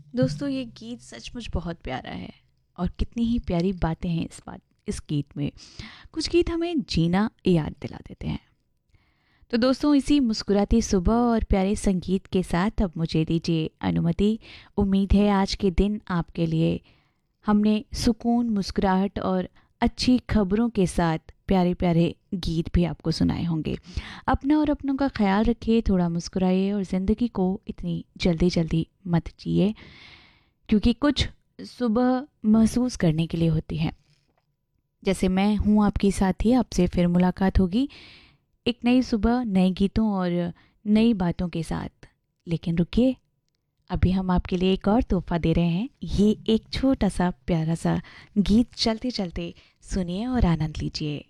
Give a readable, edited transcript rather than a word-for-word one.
दोस्तों ये गीत सचमुच बहुत प्यारा है और कितनी ही प्यारी बातें हैं इस गीत में। कुछ गीत हमें जीना याद दिला देते हैं। तो दोस्तों इसी मुस्कुराती सुबह और प्यारे संगीत के साथ अब मुझे दीजिए अनुमति। उम्मीद है आज के दिन आपके लिए हमने सुकून, मुस्कुराहट और अच्छी खबरों के साथ प्यारे प्यारे गीत भी आपको सुनाए होंगे। अपना और अपनों का ख्याल रखिए, थोड़ा मुस्कुराइए और ज़िंदगी को इतनी जल्दी जल्दी मत जिए, क्योंकि कुछ सुबह महसूस करने के लिए होती है। जैसे मैं हूँ आपकी साथी, आपसे फिर मुलाकात होगी एक नई सुबह, नए गीतों और नई बातों के साथ। लेकिन रुकिए, अभी हम आपके लिए एक और तोहफा दे रहे हैं। ये एक छोटा सा प्यारा सा गीत चलते चलते सुनिए और आनंद लीजिए।